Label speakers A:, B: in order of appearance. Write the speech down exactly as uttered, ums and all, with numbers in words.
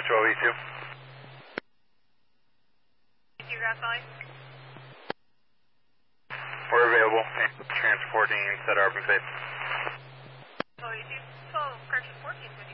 A: twelve E two.
B: You got calling?
A: We're available. Transporting set our open face.
B: Oh, you do twelve, correction fourteen,